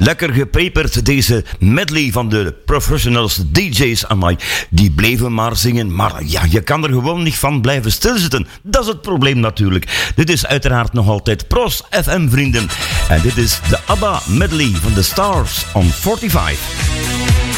Lekker gepeperd, deze medley van de professionals, DJ's, amai. Die bleven maar zingen, maar ja, je kan er gewoon niet van blijven stilzitten. Dat is het probleem natuurlijk. Dit is uiteraard nog altijd Pros FM, vrienden. En dit is de ABBA medley van The Stars on 45.